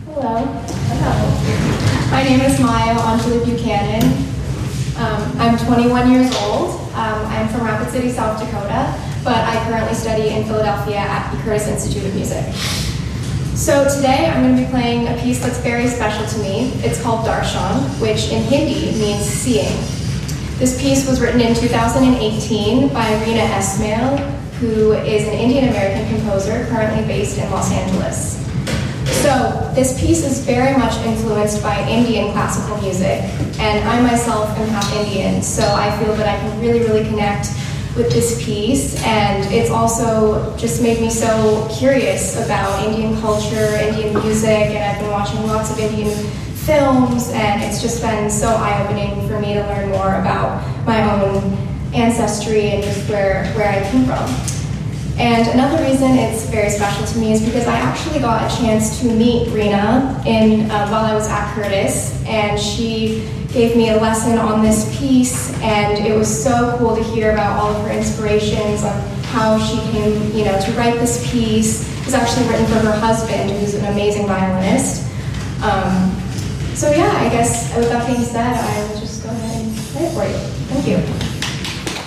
Hello. Hello. My name is Maya Anjali Buchanan. I'm 21 years old. I'm from Rapid City, South Dakota, but I currently study in Philadelphia at the Curtis Institute of Music. So today I'm going to be playing a piece that's very special to me. It's called Darshan, which in Hindi means seeing. This piece was written in 2018 by Reena Esmail, who is an Indian-American composer currently based in Los Angeles. So this piece is very much influenced by Indian classical music, and I myself am half Indian, so I feel that I can really connect with this piece, and it's also just made me so curious about Indian culture, Indian music, and I've been watching lots of Indian films, and it's just been so eye-opening for me to learn more about my own ancestry and just where I came from. And another reason it's very special to me is because I actually got a chance to meet Reena while I was at Curtis, and she gave me a lesson on this piece, and it was so cool to hear about all of her inspirations on how she came, to write this piece. It was actually written for her husband, who's an amazing violinist. So yeah, I guess with that being said, I will just go ahead and play it for you. Thank you.